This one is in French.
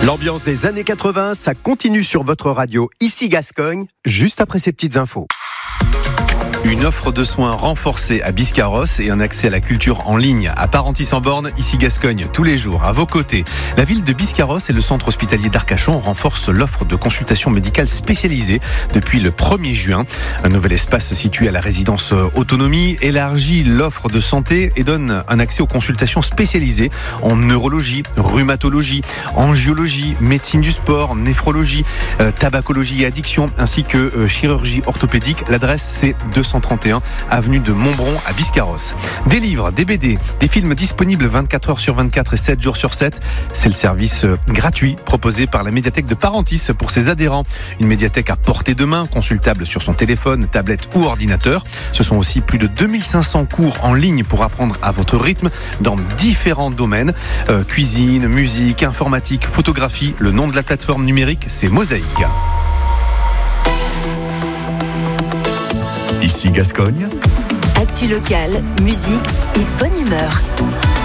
L'ambiance des années 80, ça continue sur votre radio, ici Gascogne, juste après ces petites infos. Une offre de soins renforcée à Biscarrosse et un accès à la culture en ligne à Parentis-en-Born, ici Gascogne, tous les jours. À vos côtés, la ville de Biscarrosse et le centre hospitalier d'Arcachon renforcent l'offre de consultation médicale spécialisée depuis le 1er juin. Un nouvel espace situé à la résidence Autonomie élargit l'offre de santé et donne un accès aux consultations spécialisées en neurologie, rhumatologie, angiologie, médecine du sport, néphrologie, tabacologie et addiction, ainsi que chirurgie orthopédique. L'adresse, c'est 231 avenue de Montbron à Biscarrosse. Des livres, des BD, des films disponibles 24 heures sur 24 et 7 jours sur 7. C'est le service gratuit proposé par la médiathèque de Parentis pour ses adhérents. Une médiathèque à portée de main, consultable sur son téléphone, tablette ou ordinateur. Ce sont aussi plus de 2500 cours en ligne pour apprendre à votre rythme dans différents domaines. Cuisine, musique, informatique, photographie. Le nom de la plateforme numérique, c'est Mosaïque. Ici Gascogne. Actu locale, musique et bonne humeur.